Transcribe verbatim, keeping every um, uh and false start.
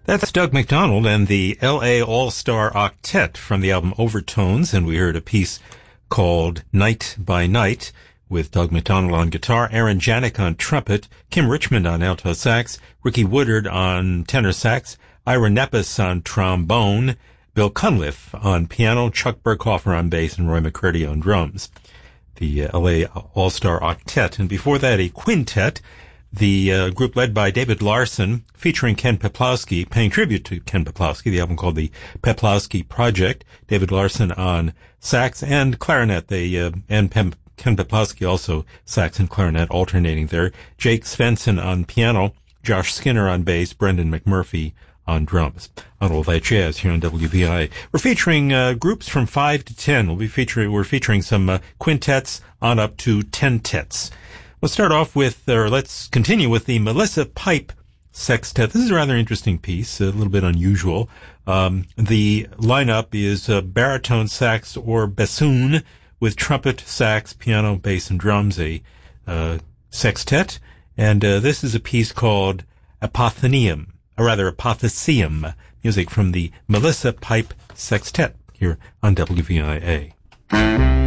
That's Doug McDonald and the L A All-Star Octet from the album Overtones, and we heard a piece called Night by Night with Doug McDonald on guitar, Aaron Janik on trumpet, Kim Richmond on alto sax, Ricky Woodard on tenor sax, Ira Nepis on trombone, Bill Cunliffe on piano, Chuck Berghofer on bass, and Roy McCurdy on drums. The uh, L A All-Star Octet, and before that a quintet, the uh, group led by David Larson, featuring Ken Peplowski, paying tribute to Ken Peplowski, the album called the Peplowski Project. David Larson on sax and clarinet, they, uh, and Pem- Ken Peplowski also sax and clarinet alternating there. Jake Svensson on piano, Josh Skinner on bass, Brendan McMurphy on drums. On All That Jazz here on W V I. We're featuring uh, groups from five to ten. We'll be featuring, we're featuring some uh, quintets on up to tentets. Let's start off with, or let's continue with the Melissa Pipe Sextet. This is a rather interesting piece, a little bit unusual. Um, the lineup is uh, baritone sax or bassoon with trumpet, sax, piano, bass, and drums, a uh, sextet. And uh, this is a piece called Apothenium, or rather Apotheseum, music from the Melissa Pipe Sextet here on W V I A.